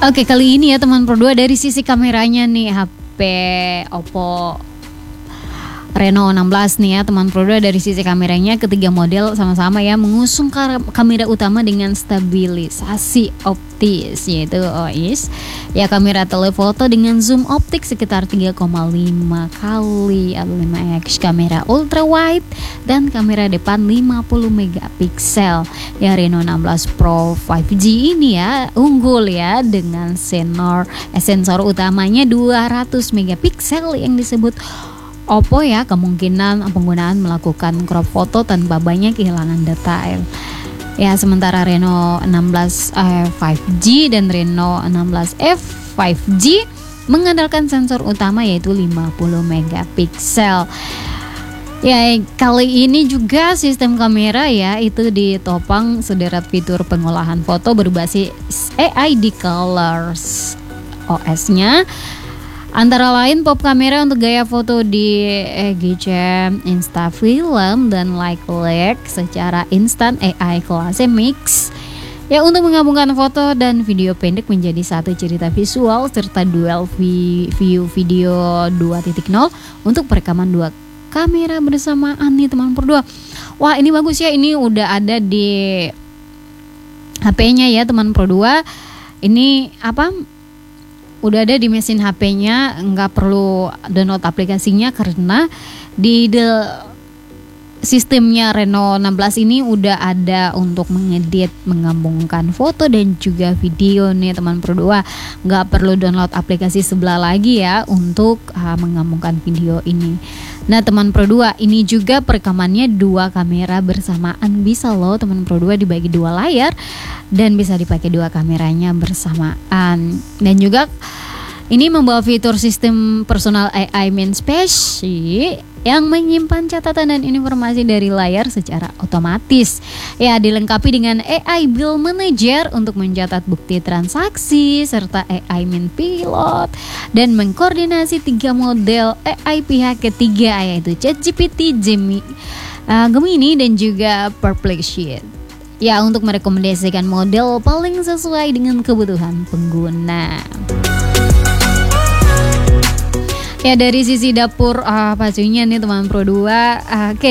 Oke, kali ini ya teman Pro 2 dari sisi kameranya nih HP Oppo Reno 16 nih ya teman Pro 2, dari sisi kameranya ketiga model sama-sama ya mengusung kamera utama dengan stabilisasi optis yaitu OIS. Ya, kamera telefoto dengan zoom optik sekitar 3,5 kali atau 5x, kamera ultra wide dan kamera depan 50 megapiksel. Ya, Reno 16 Pro 5G ini ya unggul ya dengan sensor utamanya 200 megapiksel yang disebut Oppo ya, kemungkinan penggunaan melakukan crop foto tanpa banyak kehilangan detail. Ya, sementara Reno 16 5G dan Reno 16F 5G mengandalkan sensor utama yaitu 50 megapiksel. Ya, kali ini juga sistem kamera ya itu ditopang sederet fitur pengolahan foto berbasis AI di Colors OS-nya. Antara lain pop kamera untuk gaya foto di Gcam, Instafilm, dan Light secara instan AI kelasnya mix. Ya, untuk menggabungkan foto dan video pendek menjadi satu cerita visual serta dual view video 2.0 untuk perekaman dua kamera bersamaan nih teman Pro 2. Wah, ini bagus ya, ini udah ada di HP-nya ya teman Pro 2. Ini udah ada di mesin HP-nya, nggak perlu download aplikasinya karena di sistemnya Reno 16 ini udah ada untuk mengedit, menggabungkan foto dan juga video nih teman Pro 2. Nggak perlu download aplikasi sebelah lagi ya untuk menggabungkan video ini. Nah teman Pro 2, ini juga perekamannya dua kamera bersamaan, bisa loh teman Pro 2 dibagi dua layar dan bisa dipakai dua kameranya bersamaan. Dan juga ini membawa fitur sistem personal AI main space yang menyimpan catatan dan informasi dari layar secara otomatis. Ya, dilengkapi dengan AI Bill Manager untuk mencatat bukti transaksi serta AI Main Pilot dan mengkoordinasi 3 model AI pihak ketiga yaitu ChatGPT, Gemini dan juga Perplexity. Ya, untuk merekomendasikan model paling sesuai dengan kebutuhan pengguna. Ya, dari sisi dapur pacunya nih teman Pro 2. Oke,